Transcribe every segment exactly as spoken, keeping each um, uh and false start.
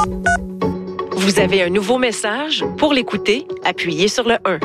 Vous avez un nouveau message? Pour l'écouter, appuyez sur le un.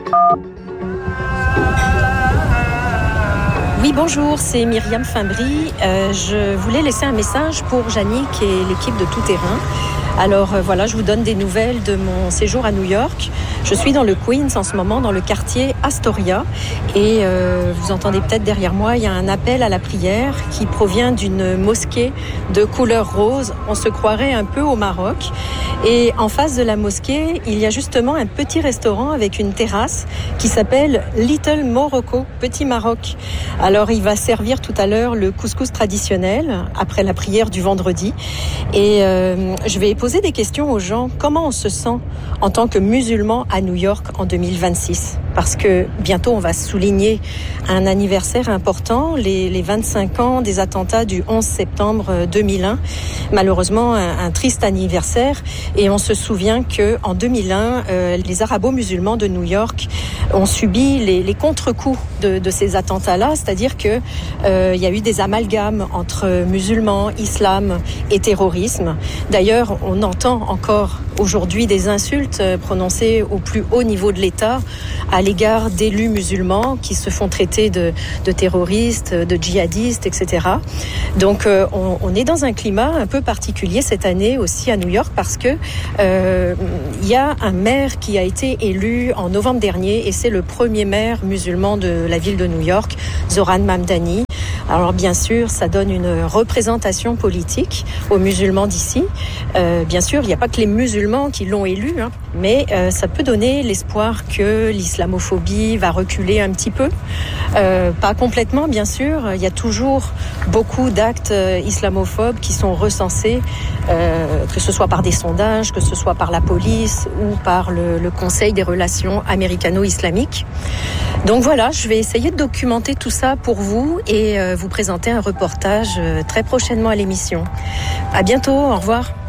Oui, bonjour, c'est Myriam Fimbry. Euh, je voulais laisser un message pour Yannick et l'équipe de Tout Terrain. Alors euh, voilà, je vous donne des nouvelles de mon séjour à New York. Je suis dans le Queens en ce moment, dans le quartier Astoria. Et euh, vous entendez peut-être derrière moi, il y a un appel à la prière qui provient d'une mosquée de couleur rose. On se croirait un peu au Maroc. Et en face de la mosquée, il y a justement un petit restaurant avec une terrasse qui s'appelle Little Morocco, Petit Maroc. Alors il va servir tout à l'heure le couscous traditionnel après la prière du vendredi. Et euh, je vais poser des questions aux gens. Comment on se sent en tant que musulman à New York en deux mille vingt-six? Parce que bientôt on va souligner un anniversaire important, les, les vingt-cinq ans des attentats du onze septembre deux mille un. Malheureusement, un, un triste anniversaire. Et on se souvient que en deux mille un, euh, les arabo-musulmans de New York ont subi les, les contre-coups de, de ces attentats-là. C'est-à-dire que euh, il y a eu des amalgames entre musulmans, islam et terrorisme. D'ailleurs, on entend encore aujourd'hui des insultes prononcées au plus haut niveau de l'État à l'égard d'élus musulmans qui se font traiter de, de terroristes, de djihadistes, et cetera. Donc, euh, on, on est dans un climat un peu particulier cette année aussi à New York parce que euh, il y a un maire qui a été élu en novembre dernier et c'est le premier maire musulman de la ville de New York, Zoran Mamdani. Alors bien sûr, ça donne une représentation politique aux musulmans d'ici. Euh, bien sûr, il n'y a pas que les musulmans qui l'ont élu, hein, mais euh, ça peut donner l'espoir que l'islamophobie va reculer un petit peu. Euh, pas complètement, bien sûr. Il y a toujours beaucoup d'actes islamophobes qui sont recensés, euh, que ce soit par des sondages, que ce soit par la police ou par le, le Conseil des relations américano-islamiques. Donc voilà, je vais essayer de documenter tout ça pour vous et euh, vous présenter un reportage très prochainement à l'émission. À bientôt, au revoir.